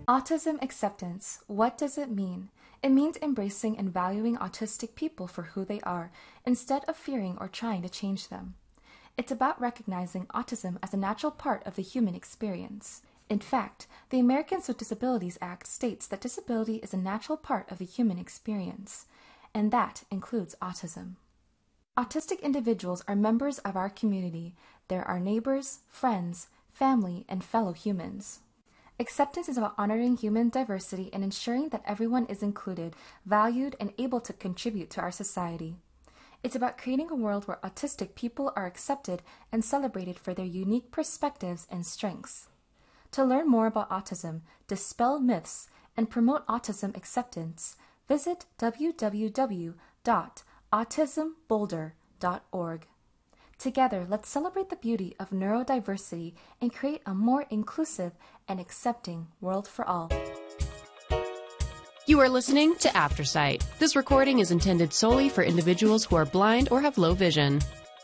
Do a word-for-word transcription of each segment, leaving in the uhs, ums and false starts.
Autism acceptance. What does it mean? It means embracing and valuing autistic people for who they are, instead of fearing or trying to change them. It's about recognizing autism as a natural part of the human experience. In fact, the Americans with Disabilities Act states that disability is a natural part of the human experience, and that includes autism. Autistic individuals are members of our community. They're our neighbors, friends, family, and fellow humans. Acceptance is about honoring human diversity and ensuring that everyone is included, valued, and able to contribute to our society. It's about creating a world where autistic people are accepted and celebrated for their unique perspectives and strengths. To learn more about autism, dispel myths, and promote autism acceptance, visit w w w dot autism boulder dot org. Together, let's celebrate the beauty of neurodiversity and create a more inclusive and accepting world for all. You are listening to Aftersight. This recording is intended solely for individuals who are blind or have low vision.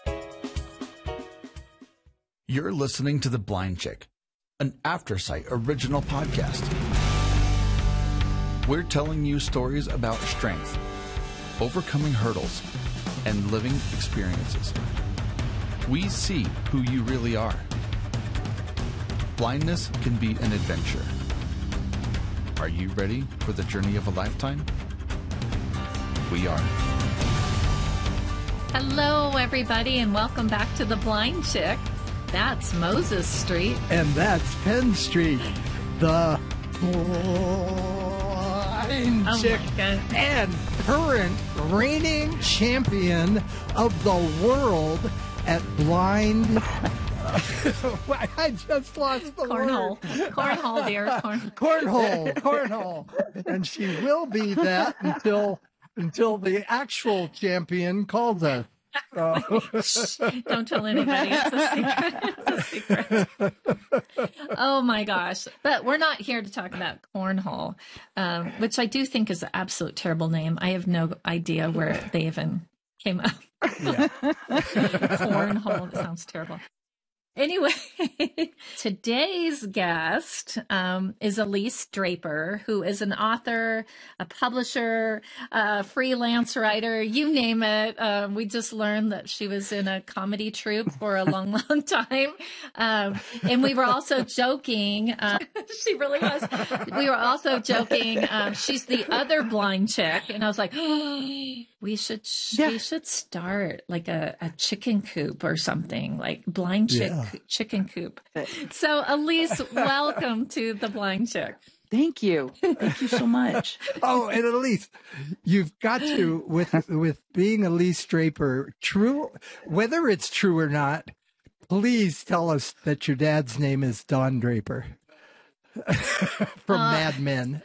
You're listening to The Blind Chick, an Aftersight original podcast. We're telling you stories about strength, overcoming hurdles, and living experiences. We see who you really are. Blindness can be an adventure. Are you ready for the journey of a lifetime? We are. Hello, everybody, and welcome back to The Blind Chick. That's Moses Street. And that's Penn Street. The Blind Oh Chick. my God. And current reigning champion of the world at blind. I just lost the Cornhole. word. Cornhole, dear. Corn- Cornhole. Cornhole. And she will be that until until the actual champion calls us. So. Shh, don't tell anybody. It's a secret. It's a secret. Oh my gosh. But we're not here to talk about cornhole, um, which I do think is an absolute terrible name. I have no idea where they even came up. Yeah. Cornhole. That sounds terrible. Anyway, today's guest um, is Elise Draper, who is an author, a publisher, a freelance writer, you name it. Um, we just learned that she was in a comedy troupe for a long, long time. Um, and we were also joking. Uh, she really was. We were also joking. Um, she's the other blind chick. And I was like, oh, we should, sh- Yeah. we should start like a, a chicken coop or something, like blind chick. Yeah. Chicken coop. So, Elise, welcome to The Blind Chick. Thank you. Thank you so much. Oh, and Elise, you've got to, with with being Elise Draper, true, whether it's true or not, please tell us that your dad's name is Don Draper from Uh, Mad Men.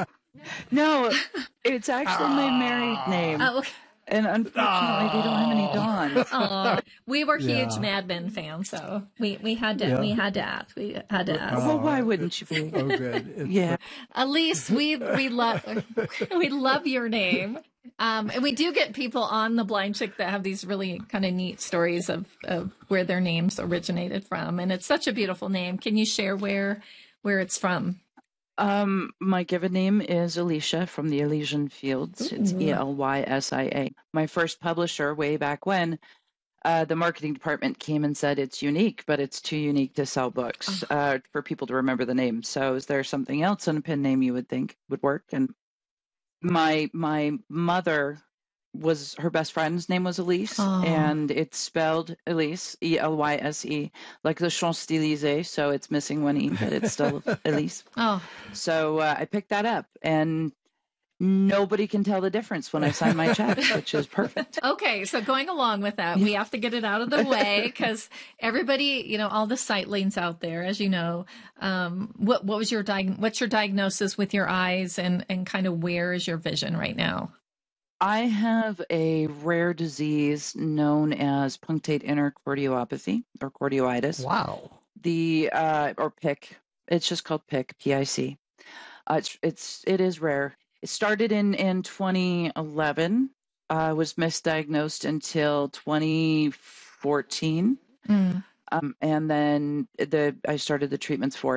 No, it's actually my married name. Oh, And unfortunately, they don't have any Dons. aw. We were huge Yeah. Mad Men fans, so we, we had to Yeah. we had to ask. We had to ask. Well, why wouldn't you be? Oh, good. It's Yeah. Elise, we we love we love your name. Um, and we do get people on The Blind Chick that have these really kind of neat stories of, of where their names originated from. And it's such a beautiful name. Can you share where where it's from? Um, my given name is Alicia from the Elysian Fields. It's Ooh. E L Y S I A. My first publisher way back when, uh, the marketing department came and said it's unique, but it's too unique to sell books uh, for people to remember the name. So is there something else in a pen name you would think would work? And my my mother was, her best friend's name was Elise, Aw. and it's spelled Elise, E L Y S E, like the Champs-Élysées, so it's missing one E, but it's still Elise. Oh, So uh, I picked that up, and nobody can tell the difference when I sign my check, which is perfect. okay. So going along with that, we have to get it out of the way because everybody, you know, all the sightlings out there, as you know, um, what what was your diag- what's your diagnosis with your eyes, and and kind of where is your vision right now? I have a rare disease known as punctate intercordiopathy or cordioitis. wow. The uh, or P I C. It's just called P I C. P I C. Uh, it's it's it is rare. It started in in twenty eleven. I uh, was misdiagnosed until twenty fourteen, Mm. um, and then the I started the treatments for it.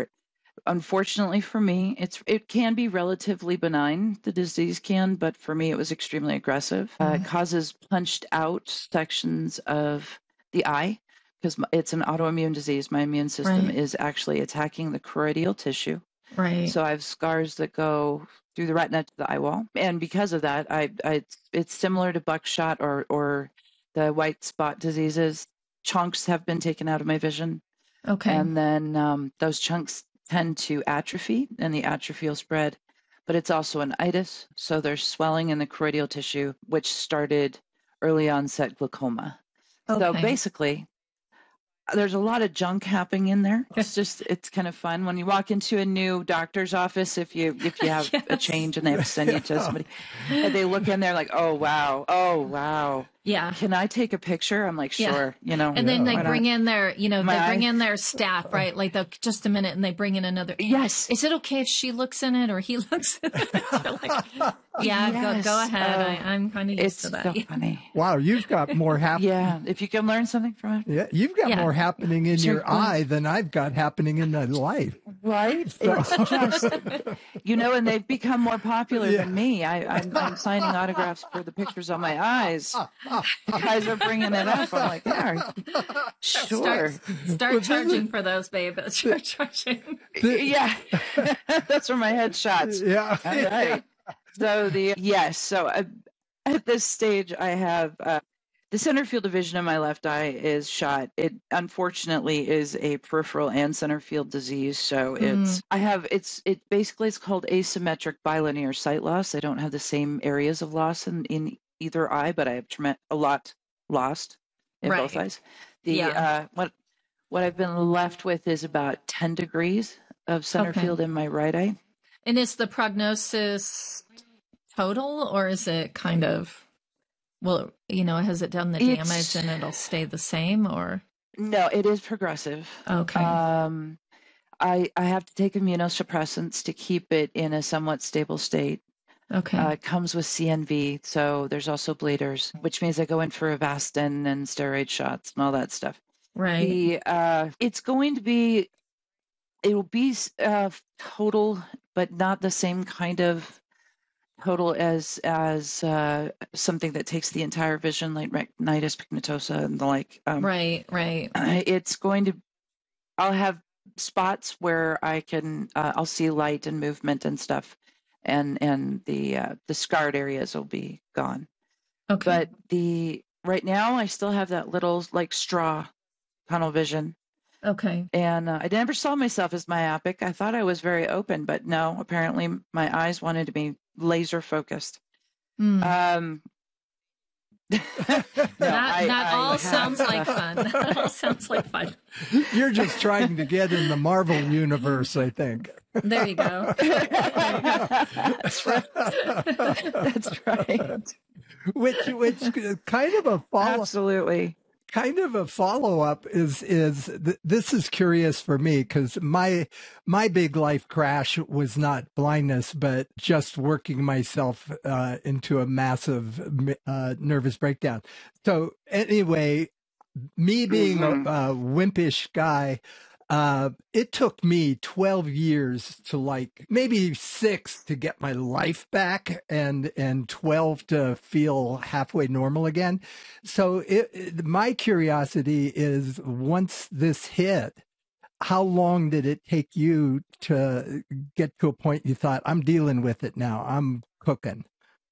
Unfortunately for me, it's it can be relatively benign, the disease can, but for me it was extremely aggressive. Uh, it causes punched out sections of the eye because it's an autoimmune disease. My immune system Right. is actually attacking the choroidal tissue. Right. So I have scars that go through the retina to the eye wall. And because of that, I, I it's similar to buckshot or, or the white spot diseases. Chunks have been taken out of my vision. Okay. And then um, those chunks tend to atrophy, and the atrophy will spread. But it's also an itis, so there's swelling in the choroidal tissue, which started early onset glaucoma. So Okay. basically, there's a lot of junk happening in there. It's just, it's kind of fun when you walk into a new doctor's office. If you if you have a Yes. change and they have to send you to somebody, and they look in there like, oh wow, oh wow, Yeah. can I take a picture? I'm like, Yeah. sure, you know. And then they why not? bring in their, you know, My they bring eye- in their staff, right? Like, they'll just a minute, and they bring in another. Yes. Is it okay if she looks in it or he looks in it? You're like, yeah, Yes. go go ahead. Oh, I, I'm kind of used It's to that. so Yeah. funny. Wow, you've got more happening. Yeah, if you can learn something from it. Yeah, you've got Yeah. more happening in your Certainly. eye than I've got happening in my life. Right? It's just, you know, and they've become more popular Yeah. than me. I, I'm, I'm signing autographs for the pictures on my eyes. You guys are bringing it up. I'm like, yeah, sure. Start, start charging for those, babe. Start charging. Yeah, that's for my headshots. Yeah. All right. So the yes. So uh, at this stage, I have uh, the center field of vision in my left eye is shot. It unfortunately is a peripheral and center field disease. So it's I have it's it basically it's called asymmetric bilinear sight loss. I don't have the same areas of loss in in either eye, but I have tremen- a lot lost in both Right. eyes. The Yeah. uh, what what I've been left with is about ten degrees of center Okay. field in my right eye. And is the prognosis total, or is it kind of, well, you know, has it done the It's- damage and it'll stay the same, or? No, it is progressive. Okay. Um, I I have to take immunosuppressants to keep it in a somewhat stable state. okay. Uh, it comes with C N V, so there's also bleeders, which means I go in for Avastin and steroid shots and all that stuff. right. The uh, it's going to be, it will be uh, total, but not the same kind of total as as uh, something that takes the entire vision, like retinitis pigmentosa and the like. Um, right. Right. It's going to, I'll have spots where I can, uh, I'll see light and movement and stuff, and and the uh, the scarred areas will be gone. Okay. But the right now I still have that little like straw tunnel vision, okay. and uh, I never saw myself as myopic. I thought I was very open, but no, apparently my eyes wanted to be laser focused. Hmm. Um, no, that I- that I all have, sounds like uh, fun. That all sounds like fun. You're just trying to get in the Marvel universe, I think. There you go. That's right. That's right. Which, which kind of a follow, Absolutely. kind of a follow up is is th- this is curious for me because my my big life crash was not blindness, but just working myself uh, into a massive uh, nervous breakdown. So anyway, me being Mhm. a, a wimpish guy. Uh, it took me twelve years to like maybe six to get my life back and, and twelve to feel halfway normal again. So it, it, my curiosity is once this hit, how long did it take you to get to a point you thought, I'm dealing with it now. I'm cooking.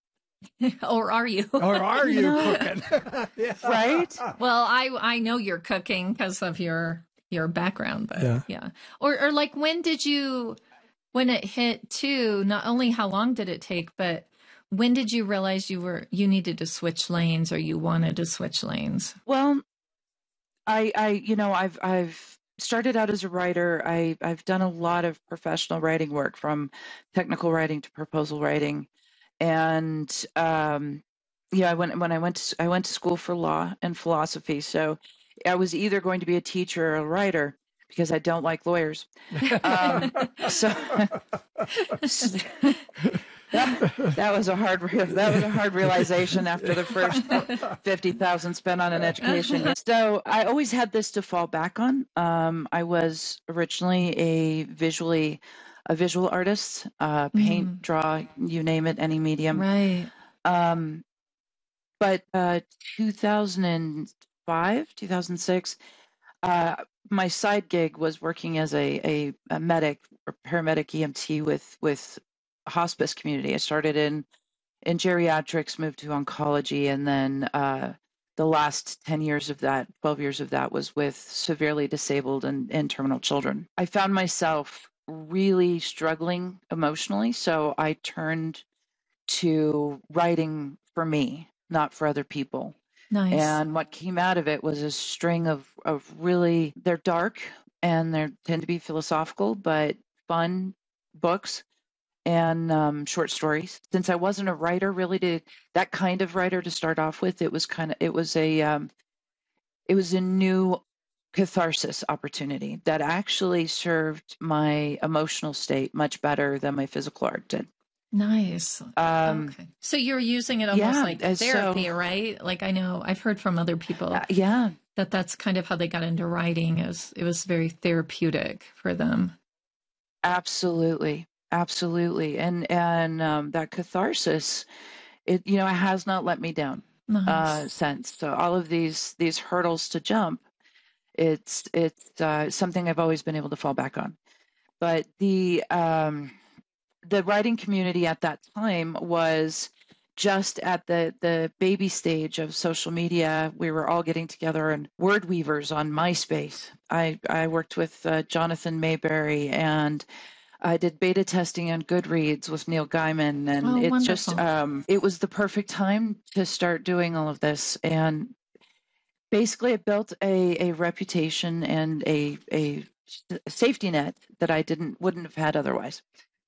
Or are you? Or are you No. cooking? Yeah. Right? Well, I I know you're cooking because of your your background, but Yeah. yeah. Or or like when did you when it hit too, not only how long did it take, but when did you realize you were you needed to switch lanes or you wanted to switch lanes? Well, I, I, you know, I've, I've started out as a writer. I, I've done a lot of professional writing work, from technical writing to proposal writing, and um, yeah, I went when I went to, I went to school for law and philosophy. So I was either going to be a teacher or a writer because I don't like lawyers. Um, so, that was a hard that was a hard realization after the first fifty thousand spent on an education. So I always had this to fall back on. Um, I was originally a visually a visual artist, uh, paint, mm. draw, you name it, any medium. Right. Um, but uh, two thousand five, two thousand six, uh, my side gig was working as a, a, a medic or paramedic E M T with with a hospice community. I started in in geriatrics, moved to oncology, and then uh, the last ten years of that, twelve years of that was with severely disabled and, and terminal children. I found myself really struggling emotionally, so I turned to writing for me, not for other people. Nice. And what came out of it was a string of, of really, they're dark and they tend to be philosophical, but fun books and um, short stories. Since I wasn't a writer really to that kind of writer to start off with, it was kind of, it was a, um, it was a new catharsis opportunity that actually served my emotional state much better than my physical art did. Nice. Um, okay. So you're using it almost yeah, like therapy, so, right? Like I know I've heard from other people uh, yeah. that that's kind of how they got into writing. It was, it was very therapeutic for them. Absolutely. Absolutely. And, and um, that catharsis, it, you know, it has not let me down Nice. uh, since. So all of these, these hurdles to jump, it's, it's uh, something I've always been able to fall back on. But the, um, the writing community at that time was just at the, the baby stage of social media. We were all getting together and word weavers on MySpace. I, I worked with uh, Jonathan Mayberry, and I did beta testing on Goodreads with Neil Gaiman. And oh, it's wonderful. just, um, it was the perfect time to start doing all of this. And basically it built a, a reputation and a, a safety net that I didn't, wouldn't have had otherwise.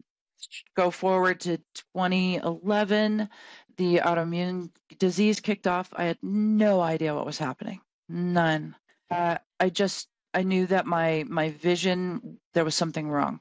Go forward to twenty eleven, the autoimmune disease kicked off. I had no idea what was happening. None. Uh, I just, I knew that my, my vision, there was something wrong.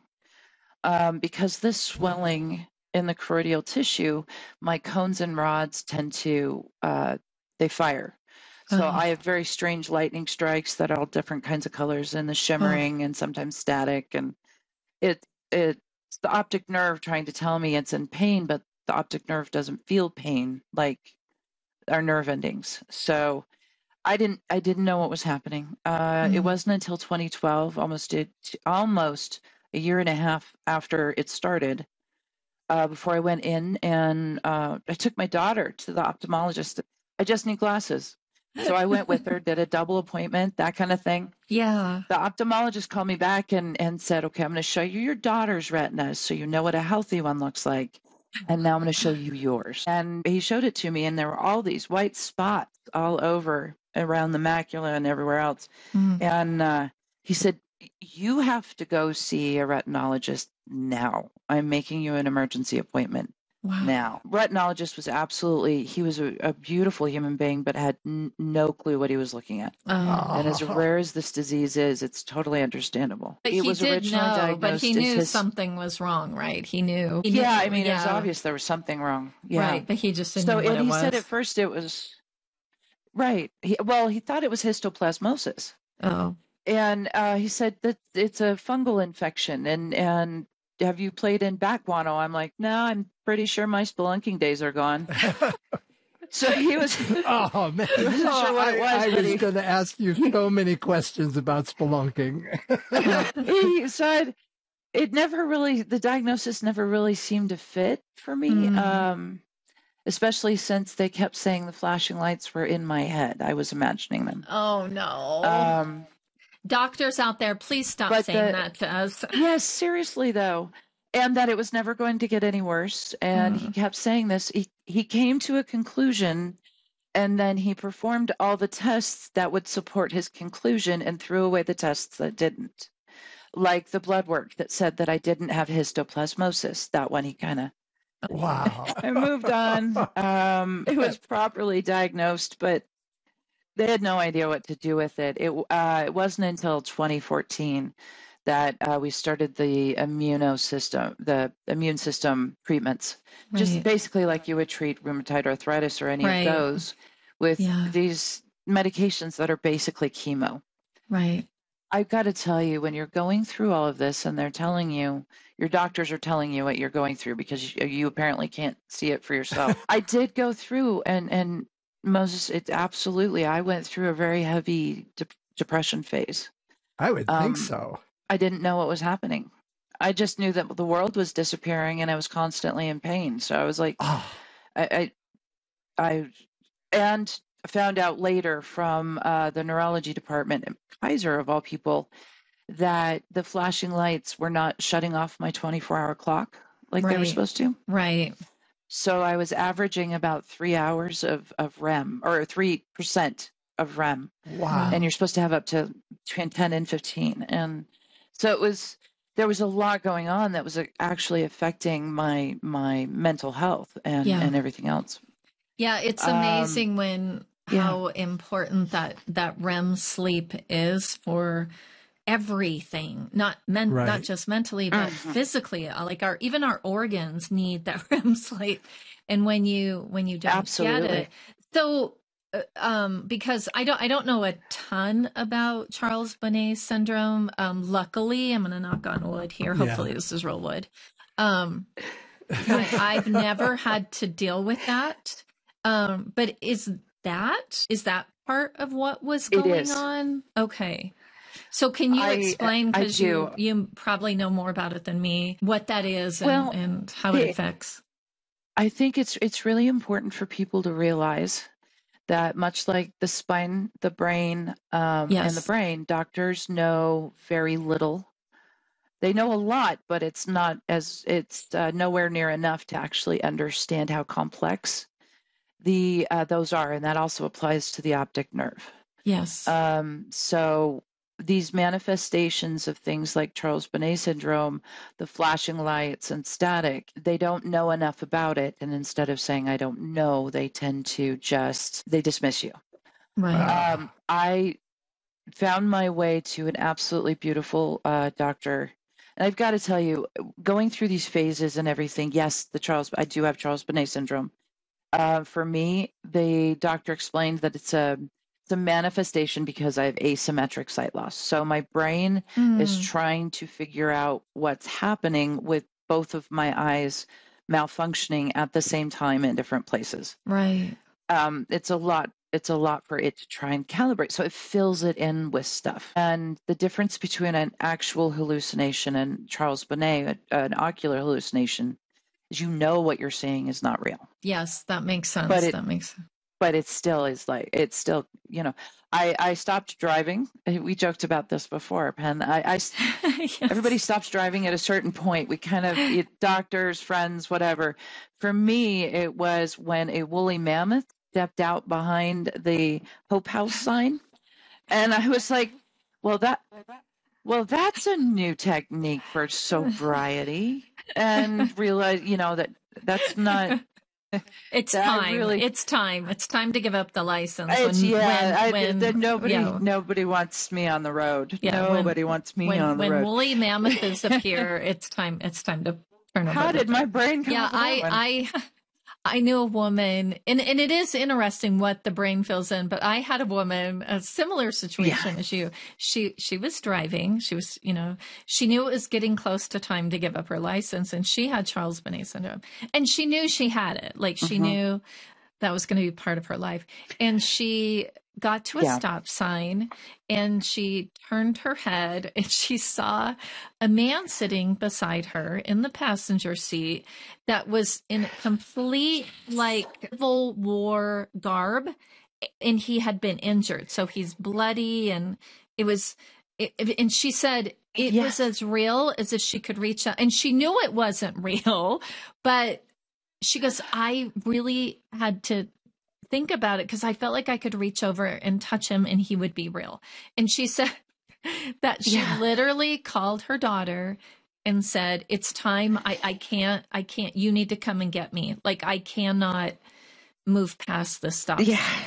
Um, because this swelling in the choroidal tissue, my cones and rods tend to, uh, they fire. So Oh. I have very strange lightning strikes that are all different kinds of colors and the shimmering and sometimes static. And it, it, it's the optic nerve trying to tell me it's in pain, but the optic nerve doesn't feel pain like our nerve endings. So I didn't, I didn't know what was happening. Uh, Mm. It wasn't until twenty twelve, almost it, almost a year and a half after it started, uh, before I went in and uh, I took my daughter to the ophthalmologist. I just need glasses. So I went with her, did a double appointment, that kind of thing. Yeah. The ophthalmologist called me back and, and said, okay, I'm going to show you your daughter's retinas so you know what a healthy one looks like. And now I'm going to show you yours. And he showed it to me, and there were all these white spots all over around the macula and everywhere else. Mm. And uh, he said, you have to go see a retinologist now. I'm making you an emergency appointment. Wow. Now, retinologist was absolutely, he was a, a beautiful human being, but had n- no clue what he was looking at. Oh. And as rare as this disease is, it's totally understandable. But he he was did originally know, diagnosed but he as knew his- something was wrong, right? He knew. He knew Yeah, I mean, it was yeah. obvious there was something wrong. Yeah. Right, but he just didn't So, know what and it he was. said at first it was, right. He, well, he thought it was histoplasmosis. Oh. And uh, he said that it's a fungal infection. And, and have you played in bat guano? I'm like, no, I'm pretty sure my spelunking days are gone. So he was. Oh man! He wasn't Oh, sure what I, it was, I but was he- going to ask you so many questions about spelunking. He said it never really, the diagnosis never really seemed to fit for me. Mm. Um, especially since they kept saying the flashing lights were in my head. I was imagining them. Oh no. Um, Doctors out there, please stop but saying the- that to us. yes, seriously though. And that it was never going to get any worse. And he kept saying this. He, he came to a conclusion, and then he performed all the tests that would support his conclusion and threw away the tests that didn't. Like the blood work that said that I didn't have histoplasmosis. That one he kind of Wow! I moved on. Um, it was properly diagnosed, but they had no idea what to do with it. It, uh, it wasn't until twenty fourteen that uh, we started the immuno system, the immune system treatments, just Right. basically like you would treat rheumatoid arthritis or any Right. of those with Yeah. these medications that are basically chemo. Right. I've got to tell you, when you're going through all of this and they're telling you, your doctors are telling you what you're going through because you, you apparently can't see it for yourself. I did go through, and, and Moses, it's absolutely, I went through a very heavy de- depression phase. I would Um, think so. I didn't know what was happening. I just knew that the world was disappearing and I was constantly in pain. So I was like, Oh, I, I, I and found out later from uh, the neurology department at Kaiser, of all people, that the flashing lights were not shutting off my twenty-four hour clock like they were Right. supposed to. Right. So I was averaging about three hours of, of R E M, or three percent of R E M. wow. And you're supposed to have up to between ten and fifteen. And so it was, there was a lot going on that was uh, actually affecting my my mental health and, Yeah. and everything else. Yeah, it's Um, amazing when yeah. how important that that R E M sleep is for everything. Not men, Right. not just mentally, but Mhm. physically. Uh, Like our even our organs need that R E M sleep. And when you when you don't get Absolutely. it, so uh, um, because I don't I don't know a ton about Charles Bonnet syndrome. Um, luckily, I'm going to knock on wood here. Yeah. Hopefully, this is real wood. Um, I, I've never had to deal with that. Um, but is that is that part of what was It going is. on? Okay. So can you I- explain, I because you do. you probably know more about it than me, what that is and, Well, and how it it- affects? I think it's it's really important for people to realize that, much like the spine, the brain, um, and Yes. the brain, doctors know very little. They know a lot, but it's not as it's uh, nowhere near enough to actually understand how complex the uh, those are, and that also applies to the optic nerve. Yes. Um, so these manifestations of things like Charles Bonnet syndrome, the flashing lights and static, they don't know enough about it. And instead of saying, I don't know, they tend to just, they dismiss you. right. Ah. Um, I found my way to an absolutely beautiful uh, doctor. And I've got to tell you, going through these phases and everything, yes, the Charles, I do have Charles Bonnet syndrome. Uh, for me, the doctor explained that it's a it's a manifestation because I have asymmetric sight loss. So my brain is Mm, trying to figure out what's happening with both of my eyes malfunctioning at the same time in different places. right. Um, it's a lot. It's a lot for it to try and calibrate. So it fills it in with stuff. And the difference between an actual hallucination and Charles Bonnet, an ocular hallucination, is you know what you're seeing is not real. Yes, that makes sense. But it- that makes sense. But it still is like, it's still, you know, I, I stopped driving. We joked about this before, Penn. I, I s- Yes. everybody stops driving at a certain point. We kind of, it, doctors, friends, whatever. For me, it was when a woolly mammoth stepped out behind the Hope House sign. And I was like, well, that, well, that's a new technique for sobriety. And realize, you know, that that's not, It's that time. really- It's time. It's time to give up the license. it's, when, yeah, I, when, when, that nobody, yeah, nobody wants me on the road. Yeah, when- nobody wants me when, on the when road. woolly mammoths appear, it's time. It's time to turn over. How the did my brain come yeah up with that one? i i i knew a woman, and and it is interesting what the brain fills in, but I had a woman, a similar situation as you. She she was driving, she was, you know, she knew it was getting close to time to give up her license, and she had Charles Bonnet syndrome, and she knew she had it, like she Mhm. knew that was going to be part of her life. And she got to a Yeah. stop sign, and she turned her head, and she saw a man sitting beside her in the passenger seat that was in complete like Civil War garb, and he had been injured. So he's bloody, and it was, it, and she said it Yeah. was as real as if she could reach out, and she knew it wasn't real, but she goes, I really had to think about it because I felt like I could reach over and touch him and he would be real. And she said that she Yeah. literally called her daughter and said, it's time. I, I can't, I can't, you need to come and get me. Like, I cannot move past this stop Yeah. sign.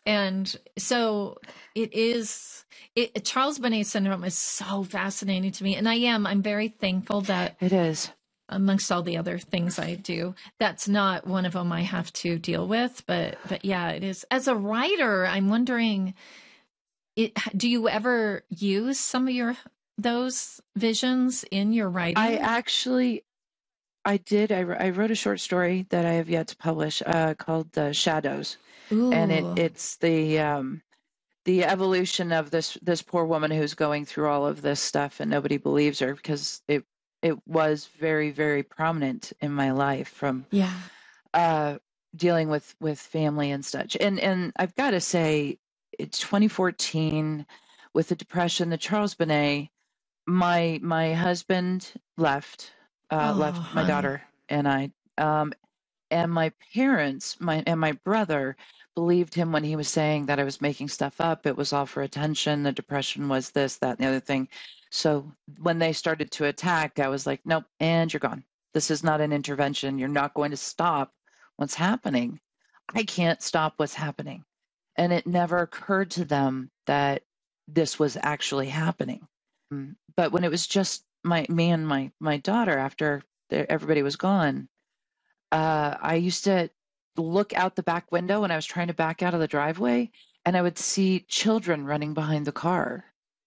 And so it is, it, Charles Bonnet syndrome is so fascinating to me. And I am, I'm very thankful that It is. amongst all the other things I do, that's not one of them I have to deal with. But, but yeah, it is. As a writer, I'm wondering, it, do you ever use some of your, those visions in your writing? I actually, I did. I, I wrote a short story that I have yet to publish uh, called uh, Shadows. Ooh. And it, it's the um, the evolution of this this poor woman who's going through all of this stuff, and nobody believes her because it it was very, very prominent in my life from yeah. uh, dealing with with family and such. And and I've got to say, it's twenty fourteen with the depression, the Charles Bonnet. My my husband left uh, Oh, left my honey. daughter and I, um, and my parents, my and my brother believed him when he was saying that I was making stuff up. It was all for attention. The depression was this, that, and the other thing. So when they started to attack, I was like, nope, and you're gone. This is not an intervention. You're not going to stop what's happening. I can't stop what's happening. And it never occurred to them that this was actually happening. But when it was just my me and my my daughter after everybody was gone, uh, I used to look out the back window when I was trying to back out of the driveway, and I would see children running behind the car.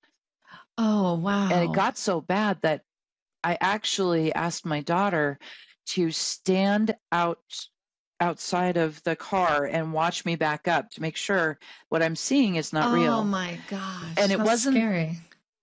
Oh, wow. And it got so bad that I actually asked my daughter to stand out outside of the car and watch me back up to make sure what I'm seeing is not oh, real. Oh my gosh. And it That's wasn't scary.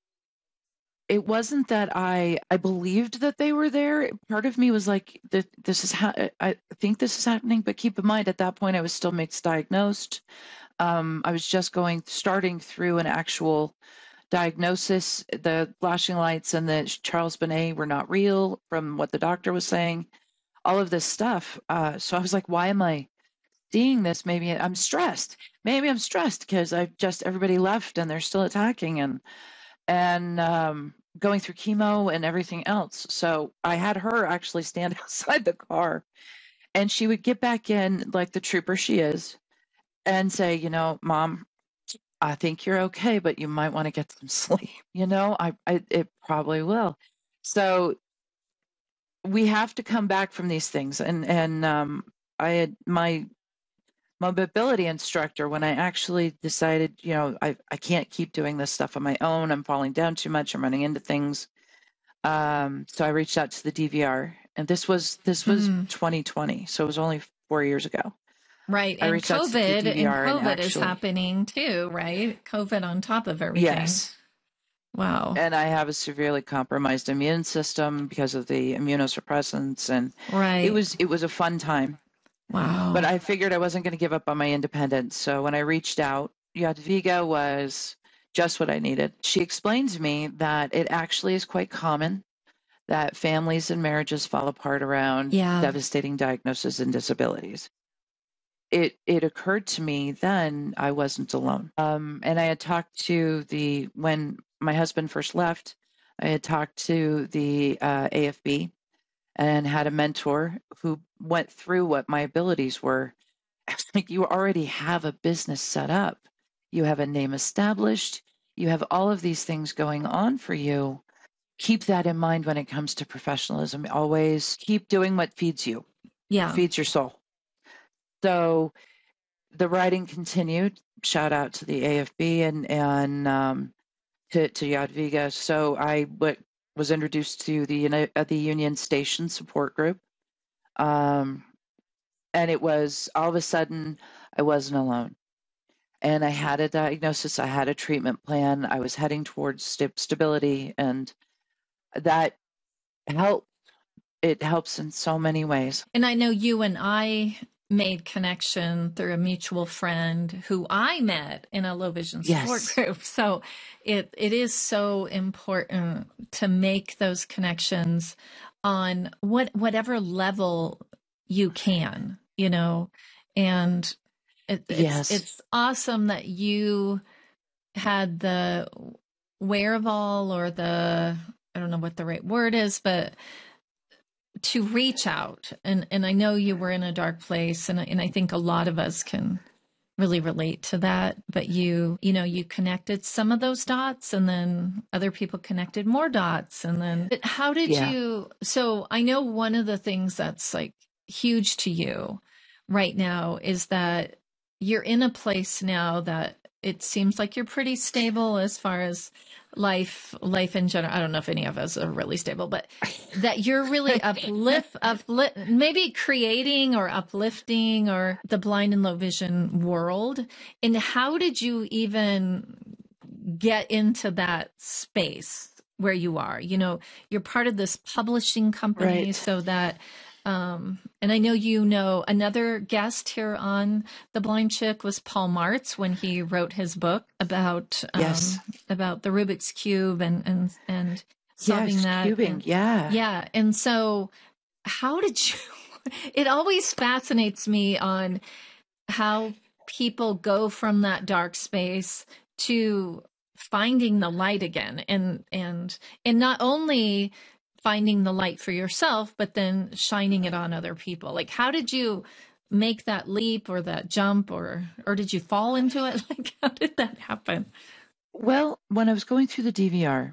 It wasn't that I I believed that they were there. Part of me was like, this is how I think this is happening. But keep in mind, at that point, I was still misdiagnosed. Um, I was just going, starting through an actual diagnosis. The flashing lights and the Charles Bonnet were not real from what the doctor was saying. All of this stuff. Uh, so I was like, why am I seeing this? Maybe I'm stressed. Maybe I'm stressed because I just everybody left and they're still attacking and and um, going through chemo and everything else. So I had her actually stand outside the car, and she would get back in like the trooper she is and say, you know, Mom, I think you're okay, but you might want to get some sleep. You know, I, I it probably will. So we have to come back from these things. And and um, I had my mobility instructor, when I actually decided, you know, I, I can't keep doing this stuff on my own. I'm falling down too much. I'm running into things. Um, so I reached out to the D V R, and this was this was mm. twenty twenty. So it was only four years ago. Right. I and COVID, and COVID and actually, is happening too, right? COVID on top of everything. Yes. Wow. And I have a severely compromised immune system because of the immunosuppressants. And right. it was it was a fun time. Wow. But I figured I wasn't going to give up on my independence. So when I reached out, Jadwiga was just what I needed. She explained to me that it actually is quite common that families and marriages fall apart around yeah. devastating diagnoses and disabilities. It it occurred to me then I wasn't alone. Um, and I had talked to the, when my husband first left, I had talked to the uh, A F B and had a mentor who went through what my abilities were. I was like, you already have a business set up. You have a name established. You have all of these things going on for you. Keep that in mind when it comes to professionalism. Always keep doing what feeds you. Yeah. Feeds your soul. So the writing continued. Shout out to the A F B and, and um, to, to Jadwiga. So I w- was introduced to the, uh, the Union Station support group. Um, and it was all of a sudden I wasn't alone. And I had a diagnosis. I had a treatment plan. I was heading towards st- stability, and that helped. It helps in so many ways. And I know you and I made connection through a mutual friend who I met in a low vision support Yes. group. So it it is so important to make those connections on what whatever level you can, you know, and it, it's, Yes. it's awesome that you had the wherewithal or the, I don't know what the right word is, but to reach out. And, and I know you were in a dark place, and, and I think a lot of us can really relate to that, but you, you know, you connected some of those dots and then other people connected more dots. And then, but how did Yeah. you, so I know one of the things that's like huge to you right now is that you're in a place now that it seems like you're pretty stable as far as life, life in general. I don't know if any of us are really stable, but that you're really uplift, uplift, maybe creating or uplifting or the blind and low vision world. And how did you even get into that space where you are? You know, you're part of this publishing company, Right. so that Um, and I know, you know, another guest here on The Blind Chick was Paul Martz when he wrote his book about, um, Yes. about the Rubik's Cube and, and, and solving Yes, that. cubing. And- Yeah. yeah. And so how did you, it always fascinates me on how people go from that dark space to finding the light again, and, and, and not only finding the light for yourself, but then shining it on other people. Like, how did you make that leap or that jump, or, or did you fall into it? Like, how did that happen? Well, when I was going through the D V R,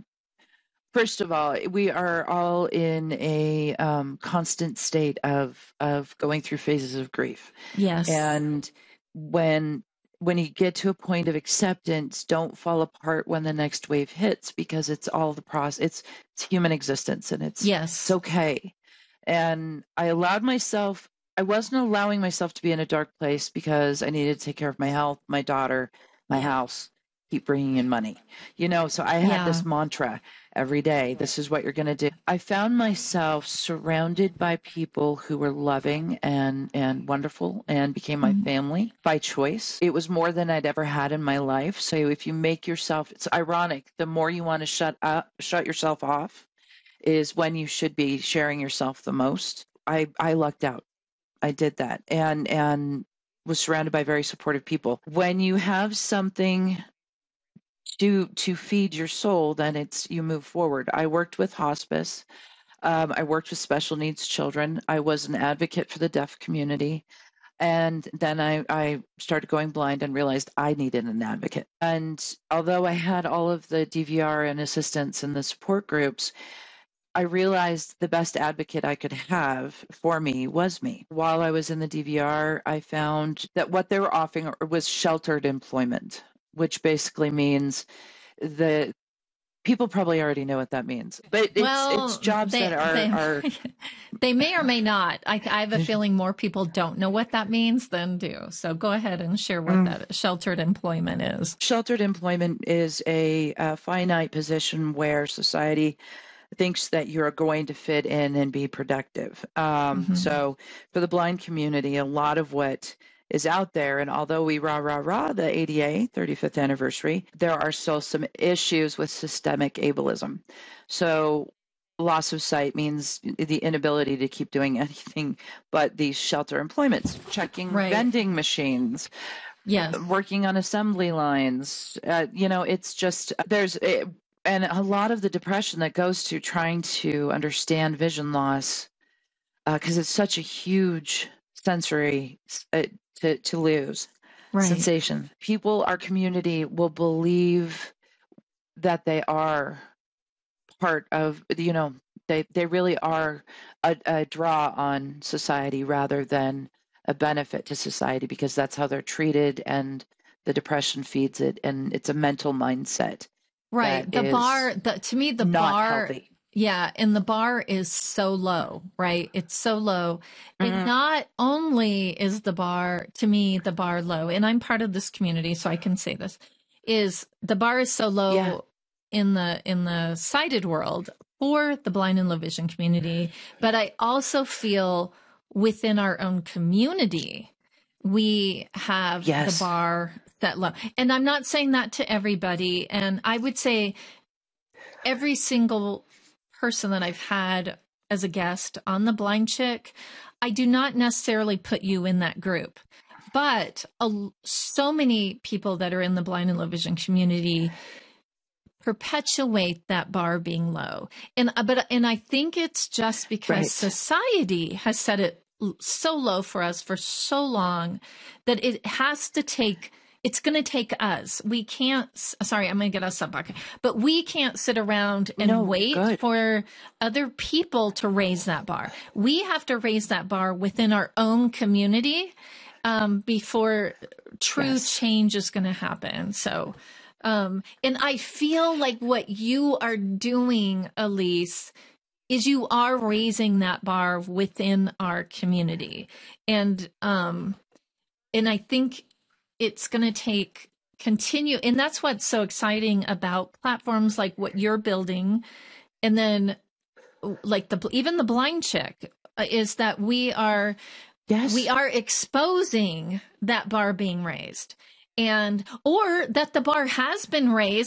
first of all, we are all in a um, constant state of of going through phases of grief. Yes. And when when you get to a point of acceptance, don't fall apart when the next wave hits, because it's all the process. It's it's human existence, and it's yes. it's okay. And I allowed myself. I wasn't allowing myself to be in a dark place because I needed to take care of my health, my daughter, my house, keep bringing in money. You know, so I had Yeah. this mantra every day. This is what you're going to do. I found myself surrounded by people who were loving and, and wonderful and became my Mhm. family by choice. It was more than I'd ever had in my life. So if you make yourself, it's ironic, the more you want to shut up, shut yourself off is when you should be sharing yourself the most. I, I lucked out. I did that and, and was surrounded by very supportive people. When you have something to to feed your soul, then it's you move forward. I worked with hospice. Um, I worked with special needs children. I was an advocate for the deaf community. And then I, I started going blind and realized I needed an advocate. And although I had all of the D V R and assistance and the support groups, I realized the best advocate I could have for me was me. While I was in the D V R, I found that what they were offering was sheltered employment, which basically means the people probably already know what that means. But it's, Well, it's jobs they- that are, they- are They may or may not. I, I have a feeling more people don't know what that means than do. So go ahead and share what Mm. that sheltered employment is. sheltered employment is a, a finite position where society thinks that you're going to fit in and be productive. Um, Mhm. So for the blind community, a lot of what is out there, and although we rah, rah, rah, the A D A thirty-fifth anniversary, there are still some issues with systemic ableism. So loss of sight means the inability to keep doing anything but these shelter employments, checking Right. vending machines, Yes. working on assembly lines. Uh, you know, it's just there's a, and a lot of the depression that goes to trying to understand vision loss, because it's such a huge sensory uh, to to lose Right. sensation. People, our community, will believe that they are part of. You know, they they really are a, a draw on society rather than a benefit to society, because that's how they're treated, and the depression feeds it, and it's a mental mindset. Right. that The is bar, the, to me, the not bar, healthy. yeah. And the bar is so low, right? It's so low. Mhm. And not only is the bar, to me, the bar low, and I'm part of this community, so I can say this, is the bar is so low Yeah. in the, in the sighted world for the blind and low vision community. But I also feel within our own community, we have Yes. the bar set low. And I'm not saying that to everybody. And I would say every single person that I've had as a guest on The Blind Chick, I do not necessarily put you in that group. But a, so many people that are in the blind and low vision community perpetuate that bar being low. And but and I think it's just because Right. society has set it so low for us for so long that it has to take, it's going to take us. We can't, sorry, I'm going to get us up, but we can't sit around and No, wait good. for other people to raise that bar. We have to raise that bar within our own community um, before true Yes. change is going to happen. So, um, and I feel like what you are doing, Elise, is you are raising that bar within our community. And, um, and I think it's going to take continue. And that's what's so exciting about platforms like what you're building. And then like the, even the Blind Chick uh, is that we are, Yes. we are exposing that bar being raised, and, or that the bar has been raised